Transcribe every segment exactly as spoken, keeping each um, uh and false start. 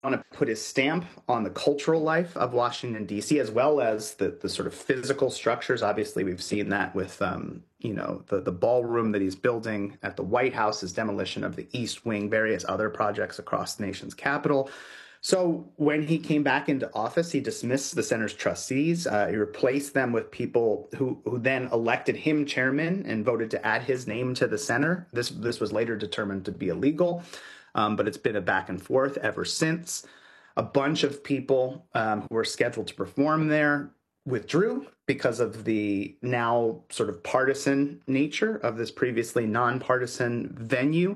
want to put his stamp on the cultural life of Washington, D C, as well as the, the sort of physical structures. Obviously, we've seen that with, um, you know, the, the ballroom that he's building at the White House, his demolition of the East Wing, various other projects across the nation's capital. So when he came back into office, he dismissed the center's trustees. Uh, he replaced them with people who, who then elected him chairman and voted to add his name to the center. This, this was later determined to be illegal. Um, but it's been a back and forth ever since. A bunch of people um, who were scheduled to perform there withdrew because of the now sort of partisan nature of this previously nonpartisan venue.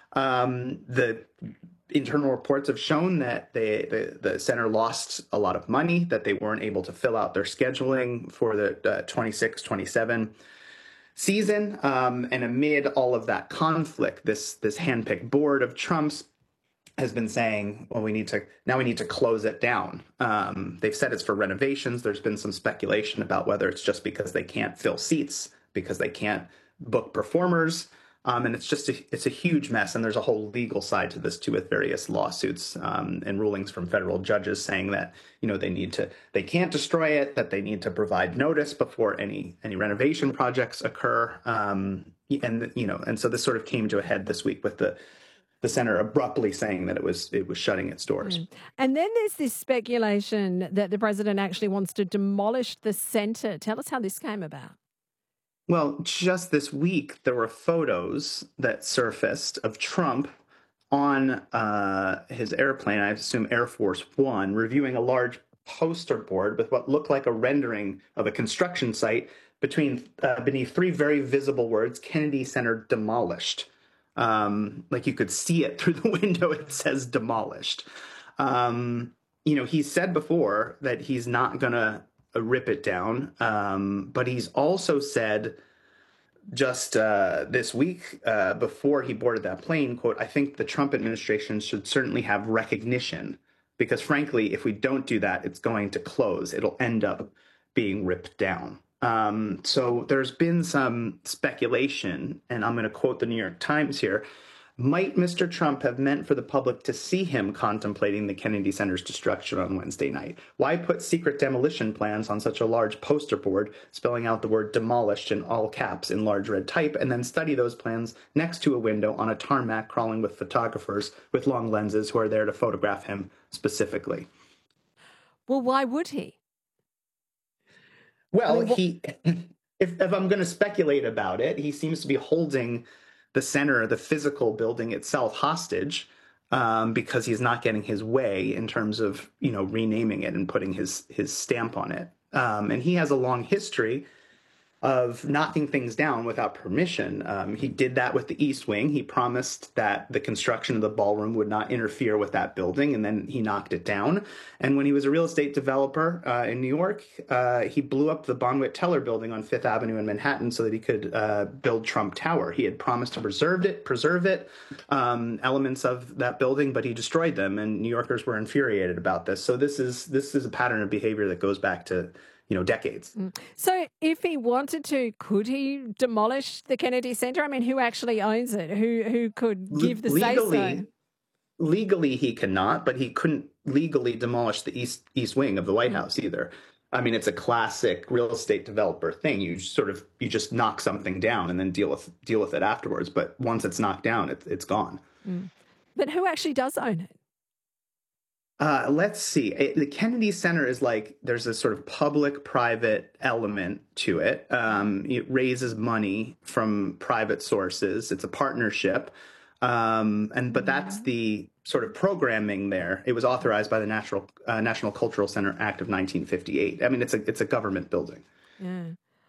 Um, the internal reports have shown that they, the, the center lost a lot of money, that they weren't able to fill out their scheduling for the uh, twenty-six twenty-seven season. Um, and amid all of that conflict, this this handpicked board of Trump's has been saying, well, we need to now we need to close it down. Um, they've said it's for renovations. There's been some speculation about whether it's just because they can't fill seats, because they can't book performers. Um, and it's just a, it's a huge mess. And there's a whole legal side to this, too, with various lawsuits um, and rulings from federal judges saying that, you know, they need to they can't destroy it, that they need to provide notice before any any renovation projects occur. Um, and, you know, and so this sort of came to a head this week with the the center abruptly saying that it was it was shutting its doors. Mm. And then there's this speculation that the president actually wants to demolish the center. Tell us how this came about. Well, just this week, there were photos that surfaced of Trump on uh, his airplane, I assume Air Force One, reviewing a large poster board with what looked like a rendering of a construction site between uh, beneath three very visible words, Kennedy Center demolished. Um, like you could see it through the window, it says demolished. Um, you know, he said before that he's not going to rip it down. Um, but he's also said just uh, this week, uh, before he boarded that plane, quote, I think the Trump administration should certainly have recognition because, frankly, if we don't do that, it's going to close. It'll end up being ripped down. Um, so there's been some speculation, and I'm going to quote the New York Times here. Might Mister Trump have meant for the public to see him contemplating the Kennedy Center's destruction on Wednesday night? Why put secret demolition plans on such a large poster board, spelling out the word demolished in all caps in large red type, and then study those plans next to a window on a tarmac crawling with photographers with long lenses who are there to photograph him specifically? Well, why would he? Well, I mean, he, if, if I'm going to speculate about it, he seems to be holding the center, the physical building itself, hostage um, because he's not getting his way in terms of, you know, renaming it and putting his his stamp on it. Um, and he has a long history of knocking things down without permission. Um, he did that with the East Wing. He promised that the construction of the ballroom would not interfere with that building, and then he knocked it down. And when he was a real estate developer uh, in New York, uh, he blew up the Bonwit Teller building on Fifth Avenue in Manhattan so that he could uh, build Trump Tower. He had promised to preserve it, preserve it, um, elements of that building, but he destroyed them, and New Yorkers were infuriated about this. So this is this is a pattern of behavior that goes back to, you know, decades. So if he wanted to, could he demolish the Kennedy Center? I mean, who actually owns it? Who who could give the legally, say-so? Legally, he cannot, but he couldn't legally demolish the East East Wing of the White House either. I mean, it's a classic real estate developer thing. You sort of you just knock something down and then deal with deal with it afterwards. But once it's knocked down, it, it's gone. Mm. But who actually does own it? Uh, let's see. It, the Kennedy Center is like, there's a sort of public-private element to it. Um, it raises money from private sources. It's a partnership. Um, and but that's the sort of programming there. It was authorized by the National uh, National Cultural Center Act of nineteen fifty-eight. I mean, it's a it's a government building. Yeah.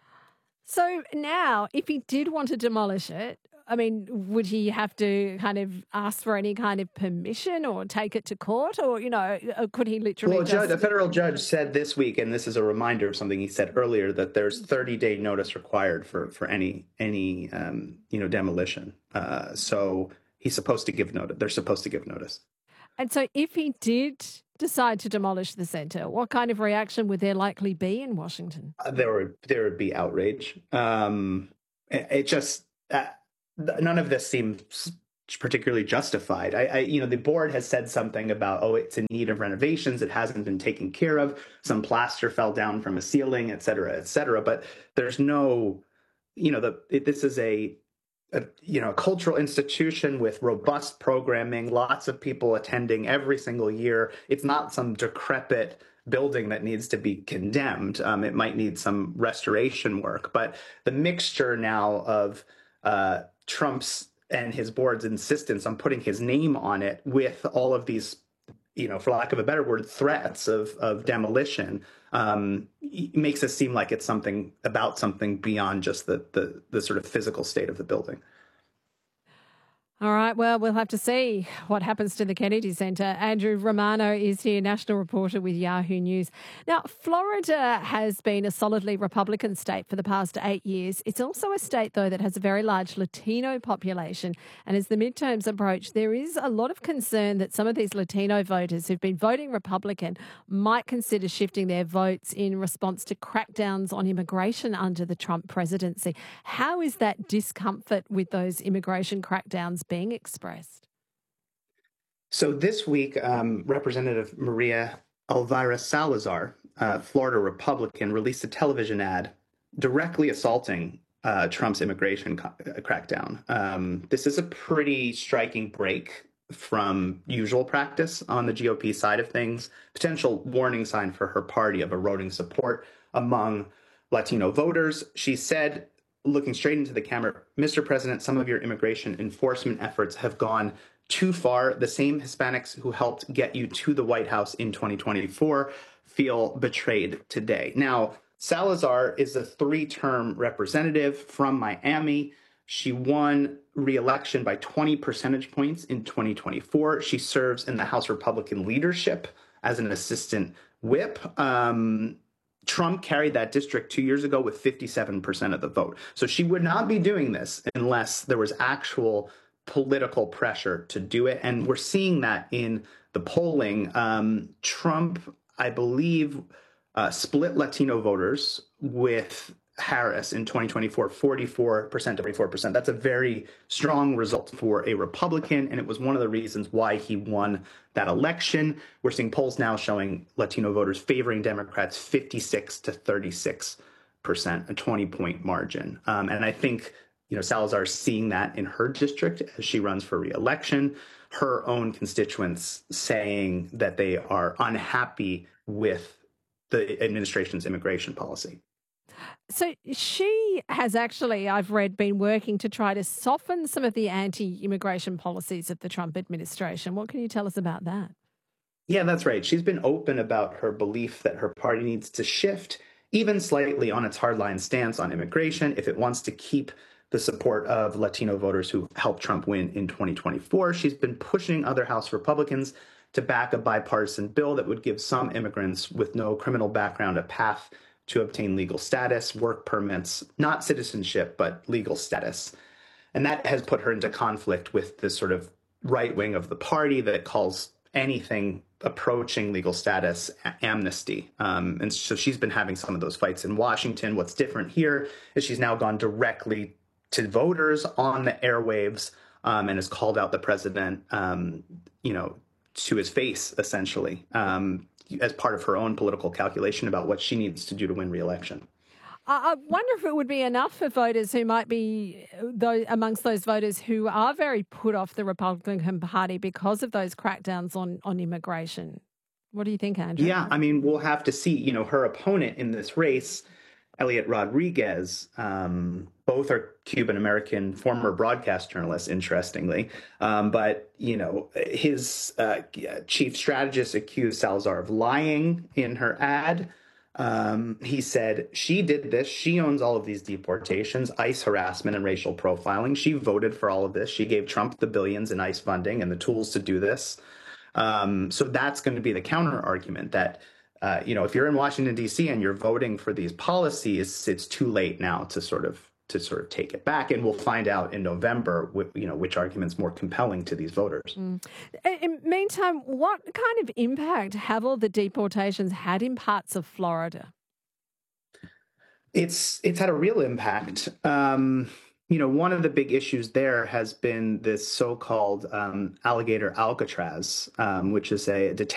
So now, if he did want to demolish it, I mean, would he have to kind of ask for any kind of permission or take it to court, or, you know, could he literally Well, just... the federal judge said this week, and this is a reminder of something he said earlier, that there's thirty-day notice required for for any any um, you know demolition. Uh, so he's supposed to give notice. They're supposed to give notice. And so, if he did decide to demolish the center, what kind of reaction would there likely be in Washington? Uh, there would there would be outrage. Um, it, it just uh, none of this seems particularly justified. I, I, you know, the board has said something about, oh, it's in need of renovations. It hasn't been taken care of. Some plaster fell down from a ceiling, et cetera, et cetera. But there's no, you know, the it, this is a, a, you know, a cultural institution with robust programming, lots of people attending every single year. It's not some decrepit building that needs to be condemned. Um, it might need some restoration work. But the mixture now of uh, Trump's and his board's insistence on putting his name on it with all of these, you know, for lack of a better word, threats of of demolition, um, makes it seem like it's something about something beyond just the, the the sort of physical state of the building. All right, well, we'll have to see what happens to the Kennedy Center. Andrew Romano is here, national reporter with Yahoo News. Now, Florida has been a solidly Republican state for the past eight years. It's also a state, though, that has a very large Latino population. And as the midterms approach, there is a lot of concern that some of these Latino voters who've been voting Republican might consider shifting their votes in response to crackdowns on immigration under the Trump presidency. How is that discomfort with those immigration crackdowns being expressed? So this week, um, Representative Maria Elvira Salazar, uh, Florida Republican, released a television ad directly assaulting uh, Trump's immigration co- crackdown. Um, this is a pretty striking break from usual practice on the G O P side of things, potential warning sign for her party of eroding support among Latino voters. She said, looking straight into the camera, Mister President, some of your immigration enforcement efforts have gone too far. The same Hispanics who helped get you to the White House in twenty twenty-four feel betrayed today. Now, Salazar is a three-term representative from Miami. She won re-election by twenty percentage points in twenty twenty-four. She serves in the House Republican leadership as an assistant whip. Um, Trump carried that district two years ago with fifty-seven percent of the vote. So she would not be doing this unless there was actual political pressure to do it. And we're seeing that in the polling. Um, Trump, I believe, uh, split Latino voters with Harris in twenty twenty-four, forty-four percent to forty-four percent. That's a very strong result for a Republican, and it was one of the reasons why he won that election. We're seeing polls now showing Latino voters favoring Democrats fifty-six to thirty-six percent, a twenty-point margin. Um, and I think, you know, Salazar is seeing that in her district as she runs for re-election. Her own constituents saying that they are unhappy with the administration's immigration policy. So she has actually, I've read, been working to try to soften some of the anti-immigration policies of the Trump administration. What can you tell us about that? Yeah, that's right. She's been open about her belief that her party needs to shift even slightly on its hardline stance on immigration if it wants to keep the support of Latino voters who helped Trump win in twenty twenty-four. She's been pushing other House Republicans to back a bipartisan bill that would give some immigrants with no criminal background a path to obtain legal status, work permits, not citizenship, but legal status. And that has put her into conflict with this sort of right wing of the party that calls anything approaching legal status a- amnesty. Um, and so she's been having some of those fights in Washington. What's different here is she's now gone directly to voters on the airwaves um, and has called out the president, um, you know, to his face, essentially, um, as part of her own political calculation about what she needs to do to win re-election. I wonder if it would be enough for voters who might be those, amongst those voters who are very put off the Republican Party because of those crackdowns on, on immigration. What do you think, Andrew? Yeah, I mean, we'll have to see. You know, her opponent in this race, Elliot Rodriguez, um, both are Cuban-American former broadcast journalists, interestingly. Um, but, you know, his uh, chief strategist accused Salazar of lying in her ad. Um, he said she did this. She owns all of these deportations, ICE harassment and racial profiling. She voted for all of this. She gave Trump the billions in ICE funding and the tools to do this. Um, so that's going to be the counter argument that, uh, you know, if you're in Washington, D C and you're voting for these policies, it's too late now to sort of to sort of take it back. And we'll find out in November, you know, which argument's more compelling to these voters. Mm. In the meantime, what kind of impact have all the deportations had in parts of Florida? It's it's had a real impact. Um, you know, one of the big issues there has been this so-called um, alligator Alcatraz, um, which is a detention